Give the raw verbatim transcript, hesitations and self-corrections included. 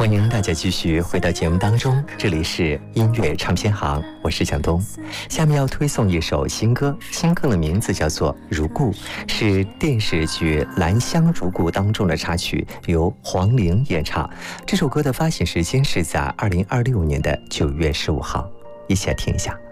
欢迎大家继续回到节目当中，这里是音乐唱片行，我是向东。下面要推送一首新歌，新歌的名字叫做《如故》，是电视剧《兰香如故》当中的插曲，由黄龄演唱。这首歌的发行时间是在二零二六年的九月十五号，一起来听一下。